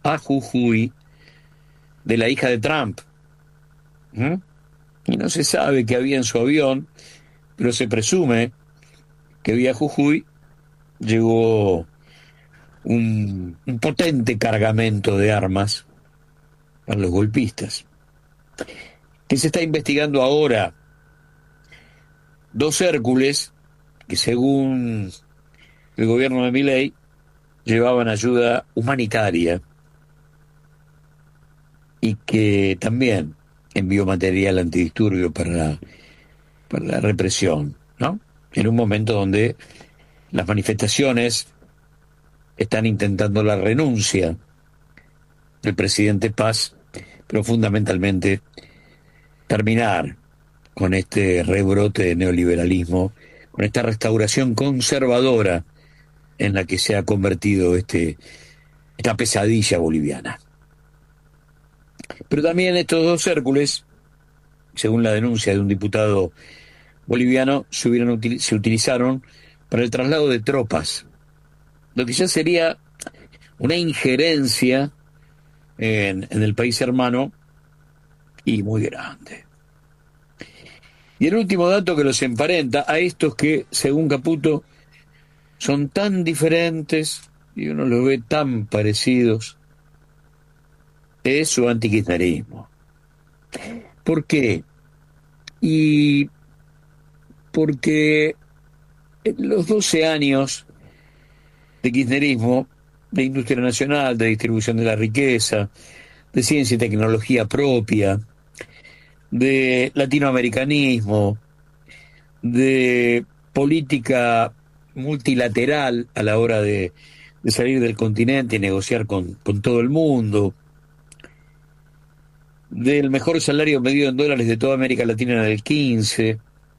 a Jujuy de la hija de Trump. ¿Mm? Y no se sabe qué había en su avión, pero se presume que vía Jujuy llegó un potente cargamento de armas para los golpistas. ¿Qué se está investigando ahora? Dos Hércules, que según el gobierno de Milei, llevaban ayuda humanitaria y que también envió material antidisturbio para la represión, ¿no? En un momento donde las manifestaciones están intentando la renuncia del presidente Paz, pero fundamentalmente terminar con este rebrote de neoliberalismo, con esta restauración conservadora en la que se ha convertido esta pesadilla boliviana. Pero también estos dos Hércules, según la denuncia de un diputado boliviano, se utilizaron para el traslado de tropas, lo que ya sería una injerencia en el país hermano y muy grande. Y el último dato que los emparenta a estos que, según Caputo, son tan diferentes y uno los ve tan parecidos, es su antikirchnerismo. ¿Por qué? Y porque en los 12 años de kirchnerismo, de industria nacional, de distribución de la riqueza, de ciencia y tecnología propia, de latinoamericanismo, de política multilateral a la hora de salir del continente y negociar con todo el mundo, del mejor salario medido en dólares de toda América Latina en el 15,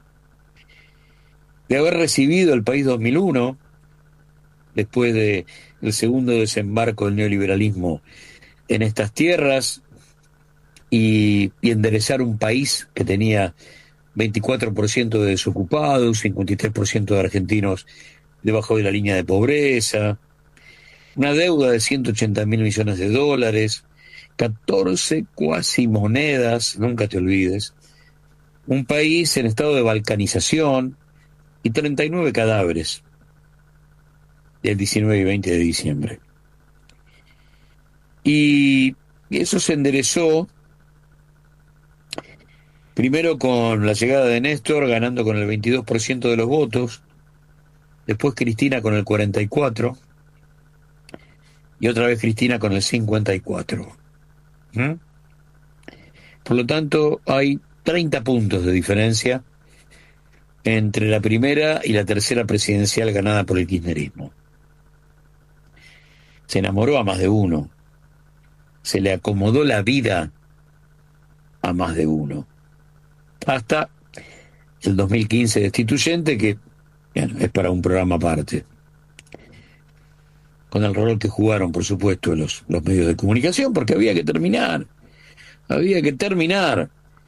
de haber recibido el país 2001, después de el segundo desembarco del neoliberalismo en estas tierras, y enderezar un país que tenía 24% de desocupados, 53% de argentinos debajo de la línea de pobreza, una deuda de 180 mil millones de dólares, 14 cuasi monedas, nunca te olvides, un país en estado de balcanización y 39 cadáveres del 19 y 20 de diciembre. Y eso se enderezó primero con la llegada de Néstor, ganando con el 22% de los votos, después Cristina con el 44%, y otra vez Cristina con el 54%. ¿Mm? Por lo tanto, hay 30 puntos de diferencia entre la primera y la tercera presidencial ganada por el kirchnerismo. Se enamoró a más de uno, se le acomodó la vida a más de uno, hasta el 2015 destituyente, que bueno, es para un programa aparte, con el rol que jugaron, por supuesto, los medios de comunicación, porque había que terminar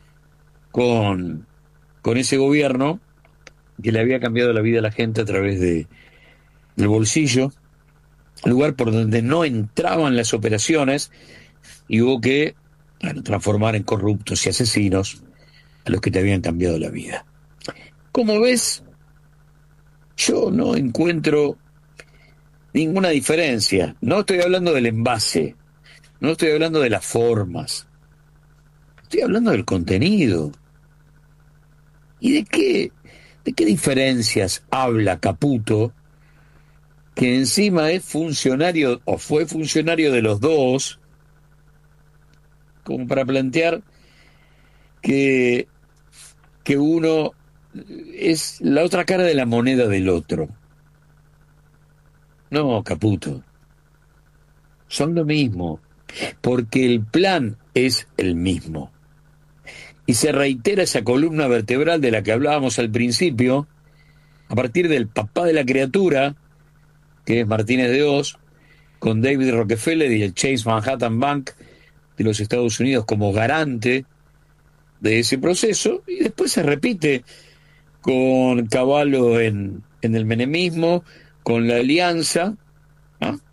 con ese gobierno que le había cambiado la vida a la gente a través del bolsillo, lugar por donde no entraban las operaciones, y hubo que, bueno, transformar en corruptos y asesinos a los que te habían cambiado la vida. Como ves, yo no encuentro ninguna diferencia. No estoy hablando del envase, no estoy hablando de las formas, estoy hablando del contenido. ¿Y de qué diferencias habla Caputo, que encima es funcionario o fue funcionario de los dos, como para plantear que, que uno es la otra cara de la moneda del otro? No, Caputo, son lo mismo, porque el plan es el mismo. Y se reitera esa columna vertebral de la que hablábamos al principio, a partir del papá de la criatura, que es Martínez de Oz, con David Rockefeller y el Chase Manhattan Bank de los Estados Unidos como garante de ese proceso, y después se repite con Cavallo en el menemismo, con la alianza, ¿ah?,